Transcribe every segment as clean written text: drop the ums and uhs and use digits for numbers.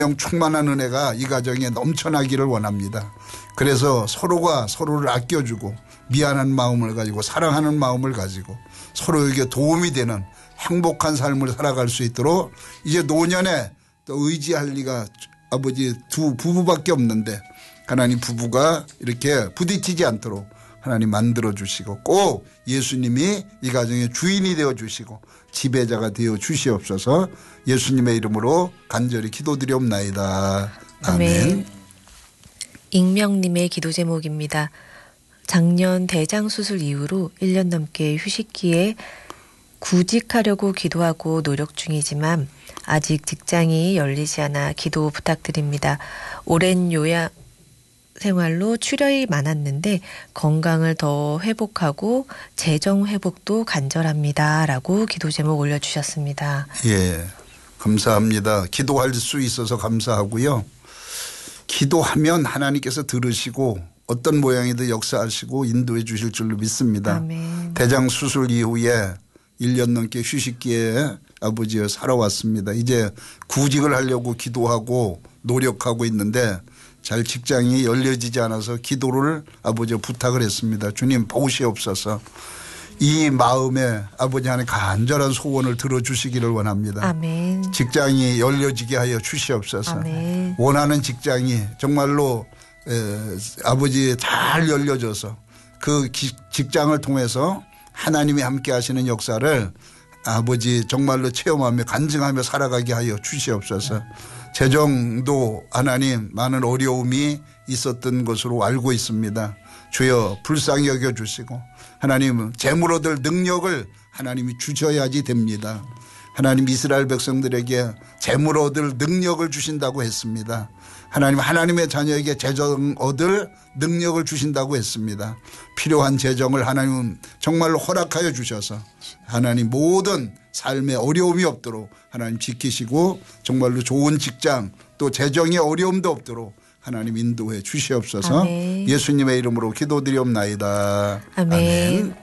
충만한 은혜가 이 가정에 넘쳐나기를 원합니다. 그래서 서로가 서로를 아껴주고 미안한 마음을 가지고 사랑하는 마음을 가지고 서로에게 도움이 되는 행복한 삶을 살아갈 수 있도록 이제 노년에 또 의지할 리가 아버지 두 부부밖에 없는데 하나님 부부가 이렇게 부딪히지 않도록 하나님 만들어 주시고 꼭 예수님이 이 가정의 주인이 되어 주시고 지배자가 되어 주시옵소서. 예수님의 이름으로 간절히 기도드리옵나이다. 아멘. 익명님의 기도 제목입니다. 작년 대장 수술 이후로 1년 넘게 휴식기에 구직하려고 기도하고 노력 중이지만 아직 직장이 열리지 않아 기도 부탁드립니다. 오랜 요양 생활로 출혈이 많았는데 건강을 더 회복하고 재정 회복도 간절합니다. 라고 기도 제목 올려주셨습니다. 예, 감사합니다. 기도할 수 있어서 감사하고요. 기도하면 하나님께서 들으시고 어떤 모양이든 역사하시고 인도해 주실 줄로 믿습니다. 아멘. 대장 수술 이후에 1년 넘게 휴식기에 아버지여 살아왔습니다. 이제 구직을 하려고 기도하고 노력하고 있는데 잘 직장이 열려지지 않아서 기도를 아버지 부탁을 했습니다. 주님 보시옵소서. 이 마음에 아버지 하나님 간절한 소원을 들어주시기를 원합니다. 아멘. 직장이 열려지게 하여 주시옵소서. 아멘. 원하는 직장이 정말로 아버지 잘 열려져서 그 직장을 통해서 하나님이 함께 하시는 역사를 아버지 정말로 체험하며 간증하며 살아가게 하여 주시옵소서. 재정도 하나님 많은 어려움이 있었던 것으로 알고 있습니다. 주여 불쌍히 여겨주시고 하나님 재물 얻을 능력을 하나님이 주셔야지 됩니다. 하나님 이스라엘 백성들에게 재물 얻을 능력을 주신다고 했습니다. 하나님 하나님의 자녀에게 재정 얻을 능력을 주신다고 했습니다. 필요한 재정을 하나님 정말로 허락하여 주셔서 하나님 모든 삶에 어려움이 없도록 하나님 지키시고 정말로 좋은 직장 또 재정에 어려움도 없도록 하나님 인도해 주시옵소서. 아멘. 예수님의 이름으로 기도드리옵나이다. 아멘. 아멘.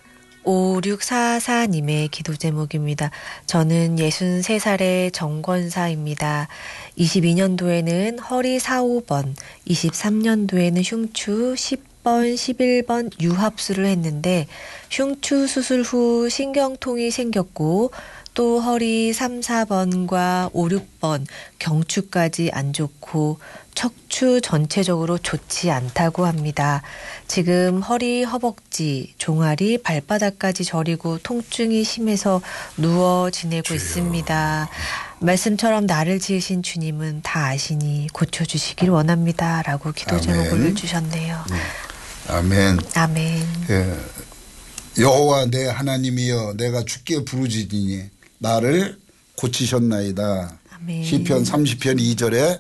5644님의 기도 제목입니다. 저는 63살의 정권사입니다. 22년도에는 허리 4, 5번, 23년도에는 흉추 10번, 11번 유합수를 했는데 흉추 수술 후 신경통이 생겼고 또 허리 3, 4번과 5, 6번 경추까지 안 좋고 척추 전체적으로 좋지 않다고 합니다. 지금 허리, 허벅지, 종아리, 발바닥까지 저리고 통증이 심해서 누워 지내고 있습니다. 말씀처럼 나를 지으신 주님은 다 아시니 고쳐주시길 원합니다. 라고 기도 제목을 올려주셨네요. 아멘. 아멘. 예. 여호와 내 하나님이여 내가 주께 부르짖으니 나를 고치셨나이다. 아멘. 시편 30편 2절에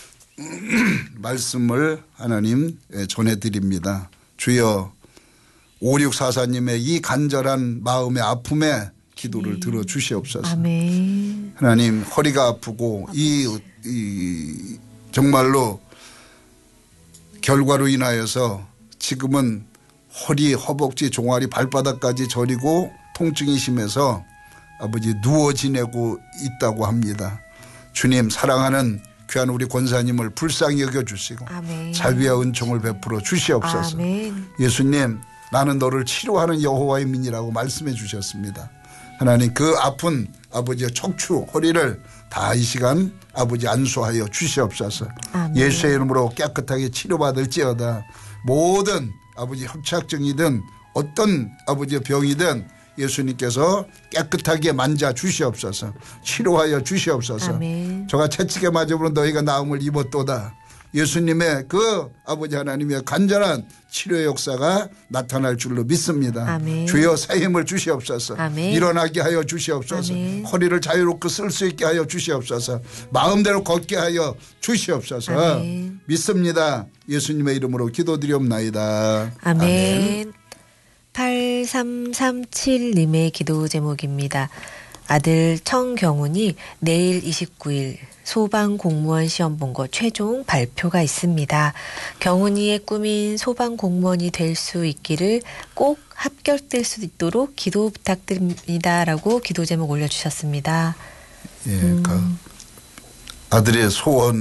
말씀을 하나님 전해드립니다. 주여 5644님의 이 간절한 마음의 아픔에 기도를 들어주시옵소서. 아멘. 하나님 허리가 아프고 이 정말로 결과로 인하여서 지금은 허리, 허벅지, 종아리, 발바닥까지 저리고 통증이 심해서 아버지 누워 지내고 있다고 합니다. 주님 사랑하는 귀한 우리 권사님을 불쌍히 여겨주시고 아멘. 자비와 은총을 베풀어 주시옵소서. 아멘. 예수님 나는 너를 치료하는 여호와의 민이라고 말씀해 주셨습니다. 하나님 그 아픈 아버지의 척추 허리를 다 이 시간 아버지 안수하여 주시옵소서. 아멘. 예수의 이름으로 깨끗하게 치료받을지어다. 모든 아버지 협착증이든 어떤 아버지의 병이든 예수님께서 깨끗하게 만져 주시옵소서. 치료하여 주시옵소서. 아멘. 저가 채찍에 맞으므로 너희가 나음을 입었도다. 예수님의 그 아버지 하나님의 간절한 치료의 역사가 나타날 줄로 믿습니다. 아멘. 주여 새 힘을 주시옵소서. 아멘. 일어나게 하여 주시옵소서. 아멘. 허리를 자유롭게 쓸 수 있게 하여 주시옵소서. 마음대로 걷게 하여 주시옵소서. 아멘. 믿습니다. 예수님의 이름으로 기도드리옵나이다. 아멘. 8337님의 기도 제목입니다. 아들 청경훈이 내일 29일 소방공무원 시험 본 거 최종 발표가 있습니다. 경훈이의 꿈인 소방공무원이 될 수 있기를 꼭 합격될 수 있도록 기도 부탁드립니다. 라고 기도 제목 올려주셨습니다. 예, 아들의 소원